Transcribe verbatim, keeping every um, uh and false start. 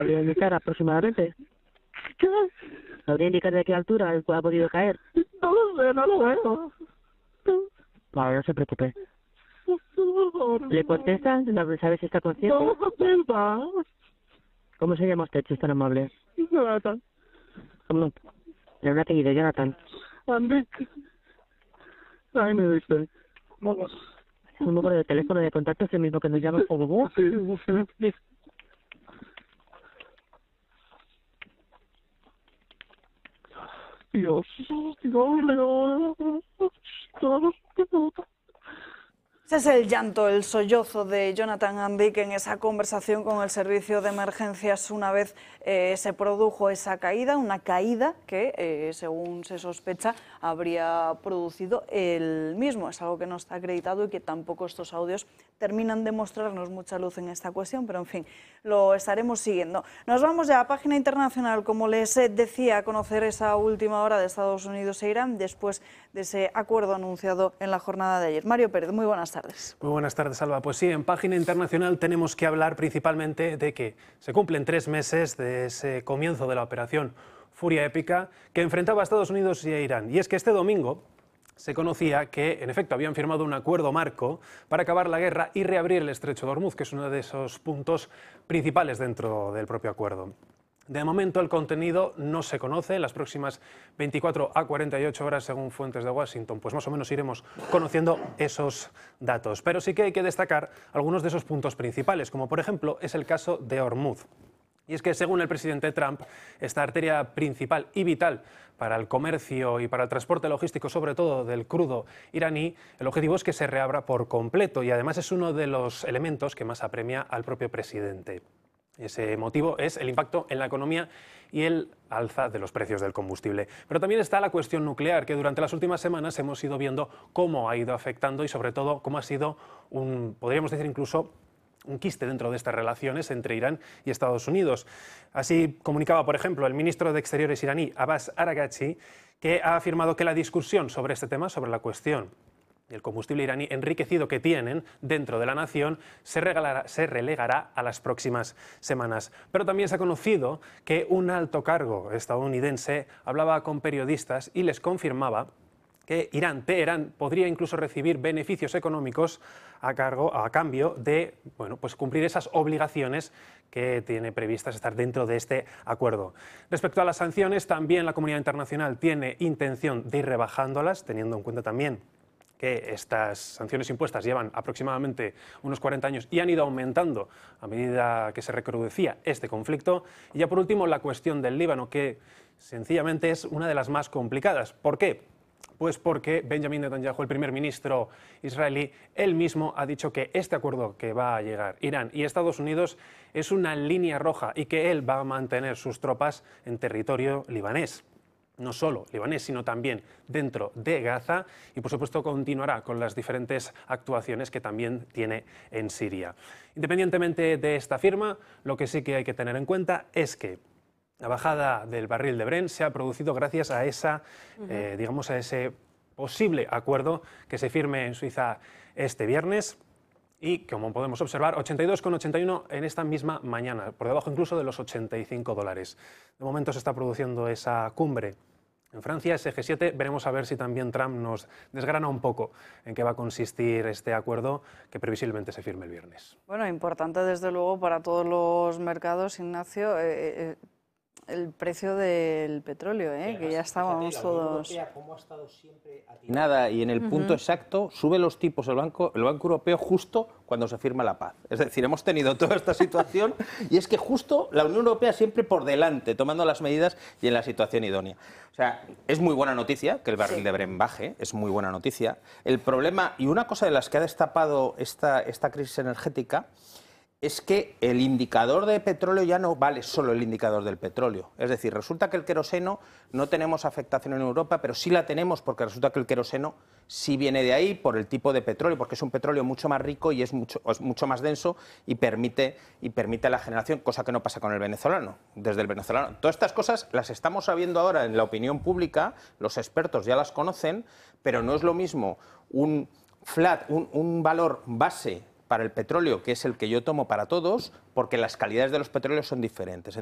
¿Podría indicar aproximadamente? ¿Qué? ¿Podría indicar de qué altura ha podido caer? No lo sé, no lo veo. Vale, no se preocupe. Por favor. ¿Le contesta? ¿Sabe si está consciente? No me contesta. ¿Cómo se llama usted, si es tan amable? Jonathan. ¿Cómo? Le una apellido, Jonathan. Andy. Ahí me dice. Vamos. Un número de teléfono de contacto es el mismo que nos llama por favor. Sí, sí. Dios, Dios, Dios, Dios, Dios. Ese es el llanto, el sollozo de Jonathan Andic en esa conversación con el servicio de emergencias una vez eh, se produjo esa caída, una caída que, eh, según se sospecha, habría producido él mismo. Es algo que no está acreditado y que tampoco estos audios terminan de mostrarnos mucha luz en esta cuestión, pero en fin, lo estaremos siguiendo. Nos vamos ya a página internacional, como les decía, a conocer esa última hora de Estados Unidos e Irán después de ese acuerdo anunciado en la jornada de ayer. Mario Pérez, muy buenas tardes. Muy buenas tardes, Alba. Pues sí, en página internacional tenemos que hablar principalmente de que se cumplen tres meses de ese comienzo de la operación Furia Épica que enfrentaba a Estados Unidos y a Irán. Y es que este domingo se conocía que, en efecto, habían firmado un acuerdo marco para acabar la guerra y reabrir el estrecho de Hormuz, que es uno de esos puntos principales dentro del propio acuerdo. De momento el contenido no se conoce. En las próximas veinticuatro a cuarenta y ocho horas, según fuentes de Washington, pues más o menos iremos conociendo esos datos. Pero sí que hay que destacar algunos de esos puntos principales, como por ejemplo es el caso de Hormuz. Y es que, según el presidente Trump, esta arteria principal y vital para el comercio y para el transporte logístico, sobre todo del crudo iraní, el objetivo es que se reabra por completo y además es uno de los elementos que más apremia al propio presidente. Ese motivo es el impacto en la economía y el alza de los precios del combustible. Pero también está la cuestión nuclear, que durante las últimas semanas hemos ido viendo cómo ha ido afectando y sobre todo cómo ha sido un, podríamos decir incluso, un quiste dentro de estas relaciones entre Irán y Estados Unidos. Así comunicaba, por ejemplo, el ministro de Exteriores iraní, Abbas Araghchi, que ha afirmado que la discusión sobre este tema, sobre la cuestión del combustible iraní enriquecido que tienen dentro de la nación, se, regalará, se relegará a las próximas semanas. Pero también se ha conocido que un alto cargo estadounidense hablaba con periodistas y les confirmaba que Irán, Teherán, podría incluso recibir beneficios económicos a, cargo, a cambio de bueno, pues cumplir esas obligaciones que tiene previstas estar dentro de este acuerdo. Respecto a las sanciones, también la comunidad internacional tiene intención de ir rebajándolas, teniendo en cuenta también que estas sanciones impuestas llevan aproximadamente unos cuarenta años y han ido aumentando a medida que se recrudecía este conflicto. Y ya por último, la cuestión del Líbano, que sencillamente es una de las más complicadas. ¿Por qué? Pues porque Benjamin Netanyahu, el primer ministro israelí, él mismo ha dicho que este acuerdo que va a llegar Irán y Estados Unidos es una línea roja y que él va a mantener sus tropas en territorio libanés. No solo libanés, sino también dentro de Gaza y, por supuesto, continuará con las diferentes actuaciones que también tiene en Siria. Independientemente de esta firma, lo que sí que hay que tener en cuenta es que la bajada del barril de Brent se ha producido gracias a, esa, uh-huh. eh, digamos, a ese posible acuerdo que se firme en Suiza este viernes. Y, como podemos observar, ochenta y dos coma ochenta y uno en esta misma mañana, por debajo incluso de los ochenta y cinco dólares. De momento se está produciendo esa cumbre en Francia, ese G siete. Veremos a ver si también Trump nos desgrana un poco en qué va a consistir este acuerdo que previsiblemente se firme el viernes. Bueno, importante desde luego para todos los mercados, Ignacio, eh, eh, el precio del petróleo, ¿eh? Que ya estábamos todos... Como ha estado siempre atinada y en el punto uh-huh. exacto, sube los tipos el banco, el Banco Europeo justo cuando se firma la paz. Es decir, hemos tenido toda esta situación y es que justo la Unión Europea siempre por delante, tomando las medidas y en la situación idónea. O sea, es muy buena noticia que el barril sí. de Brent baje, es muy buena noticia. El problema, y una cosa de las que ha destapado esta, esta crisis energética, es que el indicador de petróleo ya no vale solo el indicador del petróleo. Es decir, resulta que el queroseno no tenemos afectación en Europa, pero sí la tenemos porque resulta que el queroseno sí viene de ahí por el tipo de petróleo, porque es un petróleo mucho más rico y es mucho, es mucho más denso y permite, y permite la generación, cosa que no pasa con el venezolano, desde el venezolano. Todas estas cosas las estamos sabiendo ahora en la opinión pública, los expertos ya las conocen, pero no es lo mismo un flat, un, un valor base para el petróleo, que es el que yo tomo para todos, porque las calidades de los petróleos son diferentes.